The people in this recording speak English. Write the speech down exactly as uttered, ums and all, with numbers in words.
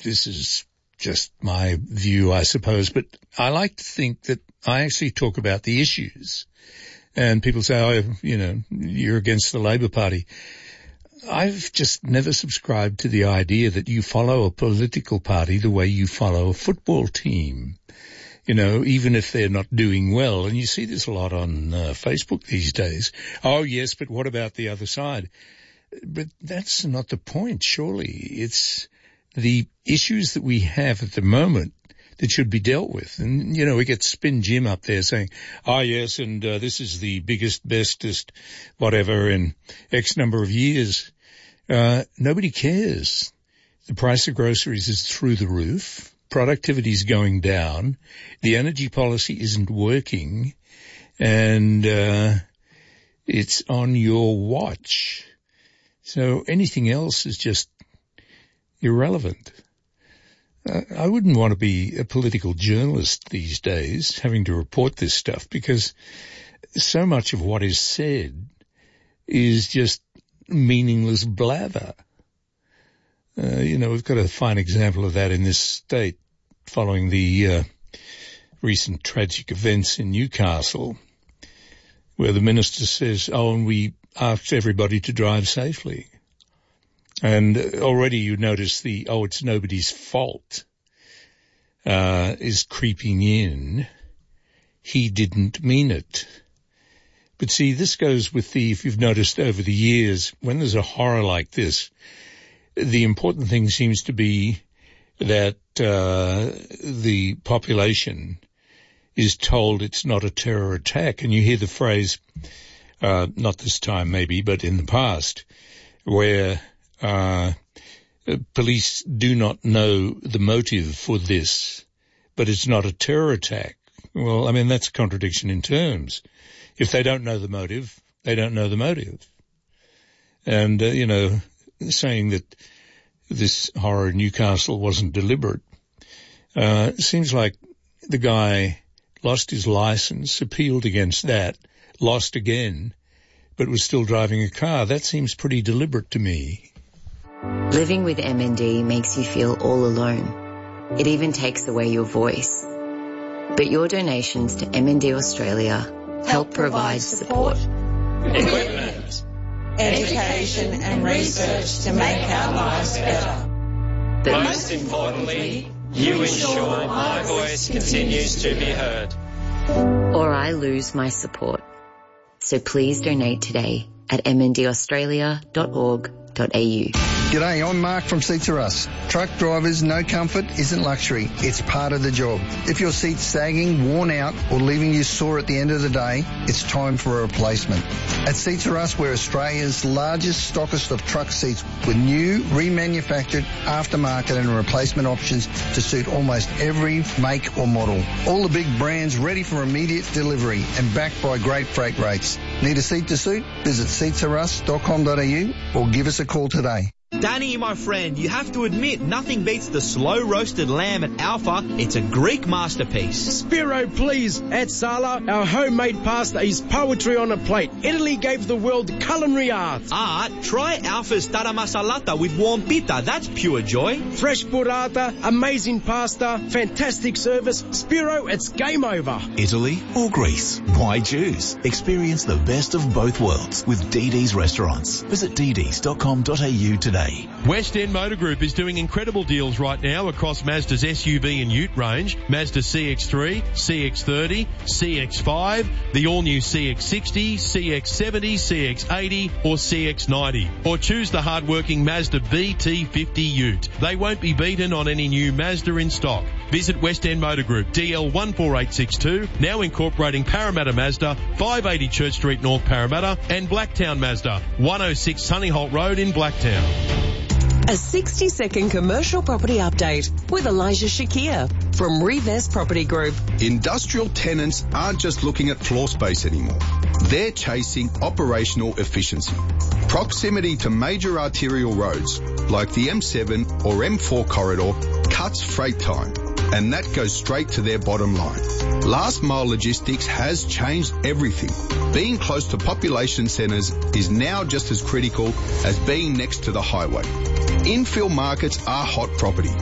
this is just my view, I suppose, but I like to think that I actually talk about the issues. And people say, oh, you know, you're against the Labor Party. I've just never subscribed to the idea that you follow a political party the way you follow a football team, you know, even if they're not doing well. And you see this a lot on uh, Facebook these days. Oh, yes, but what about the other side? But that's not the point, surely. It's the issues that we have at the moment that should be dealt with. And, you know, we get Spin Jim up there saying, oh, yes, and uh, this is the biggest, bestest, whatever, in X number of years. Uh, nobody cares. The price of groceries is through the roof. Productivity is going down. The energy policy isn't working. And uh, it's on your watch. So anything else is just irrelevant. I wouldn't want to be a political journalist these days, having to report this stuff, because so much of what is said is just meaningless blather. Uh, you know, we've got a fine example of that in this state following the uh, recent tragic events in Newcastle, where the minister says, oh, and we asked everybody to drive safely. And already you notice the, oh, it's nobody's fault, uh, is creeping in. He didn't mean it. But see, this goes with the, if you've noticed over the years, when there's a horror like this, the important thing seems to be that uh, the population is told it's not a terror attack. And you hear the phrase, uh, not this time maybe, but in the past, where Uh, police do not know the motive for this, but it's not a terror attack. Well, I mean, that's a contradiction in terms. If they don't know the motive, they don't know the motive. And, uh, you know, saying that this horror in Newcastle wasn't deliberate, uh, seems like the guy lost his license, appealed against that, lost again, but was still driving a car. That seems pretty deliberate to me. Living with M N D makes you feel all alone. It even takes away your voice. But your donations to M N D Australia help, help provide support, equipment, education and research to make our lives better. But most importantly, you ensure my voice continues to be heard. Or I lose my support. So please donate today at m n d australia dot org dot a u. G'day, I'm Mark from Seats R Us. Truck drivers, no comfort isn't luxury. It's part of the job. If your seat's sagging, worn out, or leaving you sore at the end of the day, it's time for a replacement. At Seats R Us, we're Australia's largest stockist of truck seats with new, remanufactured, aftermarket and replacement options to suit almost every make or model. All the big brands ready for immediate delivery and backed by great freight rates. Need a seat to suit? Visit seats r us dot com dot a u or give us a call today. Danny, my friend, you have to admit, nothing beats the slow-roasted lamb at Alpha. It's a Greek masterpiece. Spiro, please. At Sala, our homemade pasta is poetry on a plate. Italy gave the world culinary art. Art? Try Alpha's tara masalata with warm pita. That's pure joy. Fresh burrata, amazing pasta, fantastic service. Spiro, it's game over. Italy or Greece? Why choose? Experience the best of both worlds with D D's Restaurants. Visit d ds dot com dot a u today. West End Motor Group is doing incredible deals right now across Mazda's S U V and Ute range, Mazda C X three, C X thirty, C X five, the all-new C X sixty, C X seventy, C X eighty or C X ninety. Or choose the hard-working Mazda B T fifty Ute. They won't be beaten on any new Mazda in stock. Visit West End Motor Group, D L one four eight six two, now incorporating Parramatta Mazda, five eighty Church Street, North Parramatta, and Blacktown Mazda, one oh six Sunnyholt Road in Blacktown. A sixty second commercial property update with Elijah Shakir from Revest Property Group. Industrial tenants aren't just looking at floor space anymore. They're chasing operational efficiency. Proximity to major arterial roads like the M seven or M four corridor cuts freight time, and that goes straight to their bottom line. Last mile logistics has changed everything. Being close to population centres is now just as critical as being next to the highway. Infill markets are hot property,